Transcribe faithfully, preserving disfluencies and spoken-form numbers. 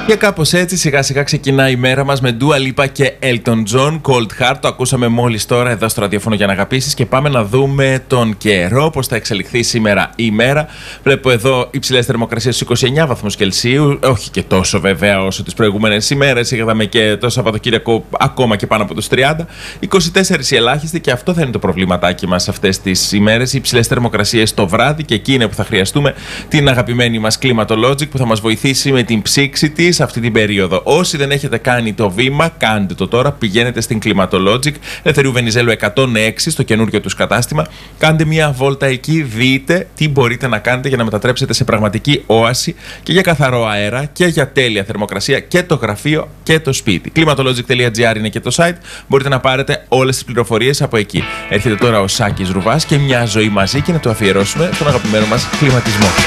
Και κάπως έτσι σιγά σιγά ξεκινάει η μέρα μας με Dua Lipa και Elton John, Cold Heart. Το ακούσαμε μόλις τώρα εδώ στο ραδιόφωνο για να αγαπήσεις. Και πάμε να δούμε τον καιρό, πώς θα εξελιχθεί σήμερα η μέρα. Βλέπω εδώ υψηλές θερμοκρασίες στους είκοσι εννέα βαθμούς Κελσίου. Όχι και τόσο βέβαια όσο τις προηγούμενες ημέρες. Είδαμε και το Σαββατοκύριακο ακόμα και πάνω από τους τριάντα. είκοσι τέσσερα η ελάχιστη και αυτό θα είναι το προβληματάκι μας αυτές τις ημέρες. Οι υψηλές θερμοκρασίες το βράδυ και εκεί είναι που θα χρειαστούμε την αγαπημένη μας Climatologic που θα μας βοηθήσει με την ψήξη της αυτή την περίοδο. Όσοι δεν έχετε κάνει το βήμα, κάντε το τώρα. Πηγαίνετε στην Climatologic, Ελευθερίου Βενιζέλου εκατόν έξι, στο καινούριο τους κατάστημα. Κάντε μια βόλτα εκεί, δείτε τι μπορείτε να κάνετε για να μετατρέψετε σε πραγματική όαση και για καθαρό αέρα και για τέλεια θερμοκρασία και το γραφείο και το σπίτι. climatologic τελεία gr είναι και το site. Μπορείτε να πάρετε όλες τις πληροφορίες από εκεί. Έρχεται τώρα ο Σάκης Ρουβάς και μια ζωή μαζί και να το αφιερώσουμε στον αγαπημένο μας κλιματισμό.